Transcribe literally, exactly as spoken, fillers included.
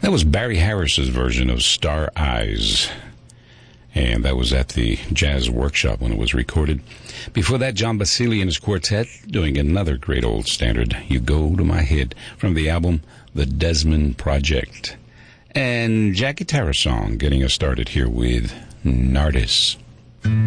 That was Barry Harris's version of Star Eyes. And that was at the Jazz Workshop when it was recorded. Before that, John Basili and his quartet doing another great old standard, You Go to My Head, from the album The Desmond Project. And Jackie Tarasong getting us started here with Nardis.